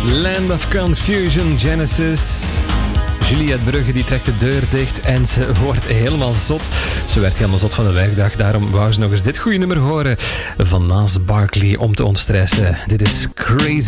Land of Confusion, Genesis. Juliette Brugge die trekt de deur dicht en ze wordt helemaal zot. Ze werd helemaal zot van de werkdag. Daarom wou ze nog eens dit goede nummer horen van Gnarls Barkley om te ontstressen. Dit is Crazy.